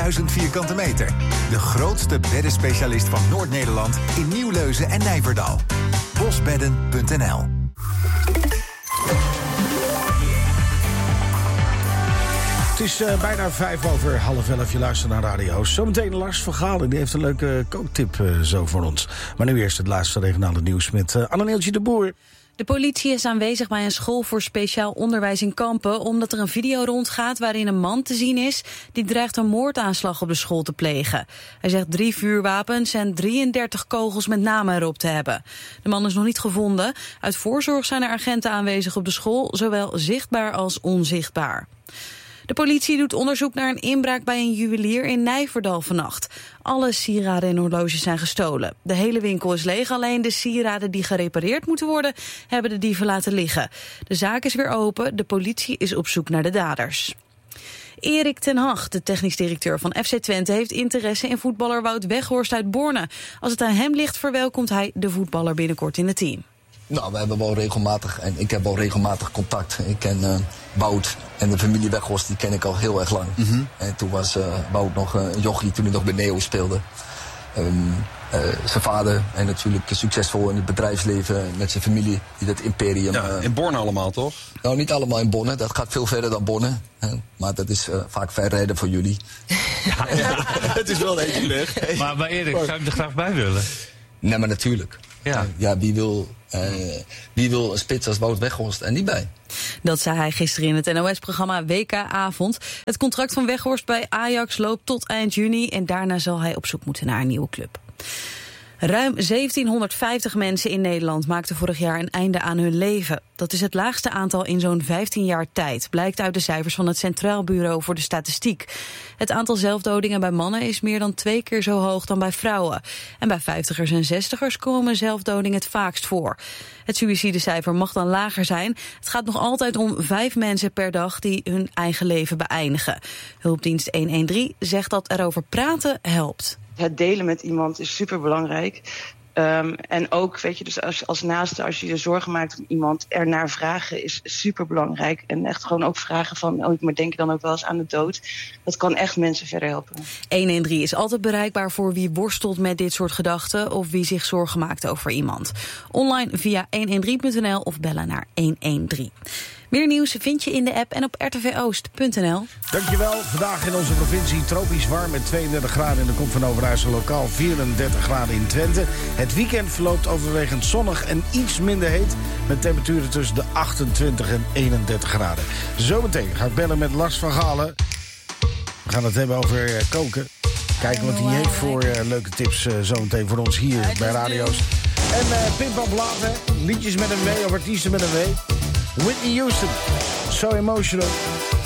1000 vierkante meter. De grootste beddenspecialist van Noord-Nederland in Nieuwleuzen en Nijverdal. Bosbedden.nl. Het is bijna 11:05. Je luistert naar Radio. Zometeen Lars van Gaal. Die heeft een leuke kooktip zo voor ons. Maar nu eerst het laatste regionale nieuws met Anneneeltje de Boer. De politie is aanwezig bij een school voor speciaal onderwijs in Kampen, omdat er een video rondgaat waarin een man te zien is die dreigt een moordaanslag op de school te plegen. Hij zegt 3 vuurwapens en 33 kogels met namen erop te hebben. De man is nog niet gevonden. Uit voorzorg zijn er agenten aanwezig op de school, zowel zichtbaar als onzichtbaar. De politie doet onderzoek naar een inbraak bij een juwelier in Nijverdal vannacht. Alle sieraden en horloges zijn gestolen. De hele winkel is leeg, alleen de sieraden die gerepareerd moeten worden hebben de dieven laten liggen. De zaak is weer open, de politie is op zoek naar de daders. Erik ten Hag, de technisch directeur van FC Twente, heeft interesse in voetballer Wout Weghorst uit Borne. Als het aan hem ligt, verwelkomt hij de voetballer binnenkort in het team. Nou, we hebben wel regelmatig, en ik heb wel regelmatig contact. Ik ken Wout en de familie Weghorst, die ken ik al heel erg lang. Mm-hmm. En toen was Wout nog een jochie toen hij nog bij Neo speelde. Zijn vader en natuurlijk succesvol in het bedrijfsleven met zijn familie, die dat imperium... Ja, in Borne allemaal, toch? Nou, niet allemaal in Borne. Dat gaat veel verder dan Borne. Maar dat is vaak ver rijden voor jullie. Ja, het is wel een beetje weg. Maar Erik, zou ik er graag bij willen? Nee, maar natuurlijk. Ja, wie wil een spits als Wout Weghorst er niet bij? Dat zei hij gisteren in het NOS-programma WK Avond. Het contract van Weghorst bij Ajax loopt tot eind juni en daarna zal hij op zoek moeten naar een nieuwe club. Ruim 1750 mensen in Nederland maakten vorig jaar een einde aan hun leven. Dat is het laagste aantal in zo'n 15 jaar tijd, blijkt uit de cijfers van het Centraal Bureau voor de Statistiek. Het aantal zelfdodingen bij mannen is meer dan 2 keer zo hoog dan bij vrouwen. En bij 50ers en 60ers komen zelfdodingen het vaakst voor. Het suïcidecijfer mag dan lager zijn. Het gaat nog altijd om 5 mensen per dag die hun eigen leven beëindigen. Hulpdienst 113 zegt dat erover praten helpt. Het delen met iemand is superbelangrijk. En ook, weet je, dus als naaste, als je je zorgen maakt om iemand, ernaar vragen is superbelangrijk. En echt gewoon ook vragen van, maar denk je dan ook wel eens aan de dood? Dat kan echt mensen verder helpen. 113 is altijd bereikbaar voor wie worstelt met dit soort gedachten of wie zich zorgen maakt over iemand. Online via 113.nl of bellen naar 113. Meer nieuws vind je in de app en op rtvoost.nl. Dankjewel. Vandaag in onze provincie tropisch warm met 32 graden in de Kom van Overijssel, lokaal 34 graden in Twente. Het weekend verloopt overwegend zonnig en iets minder heet, met temperaturen tussen de 28 en 31 graden. Zometeen ga ik bellen met Lars van Galen. We gaan het hebben over koken. Kijken wat hij heeft voor leuke tips zometeen voor ons hier bij Radio's. En Pimp Bladen, liedjes met een W of artiesten met een W. Whitney Houston, So Emotional.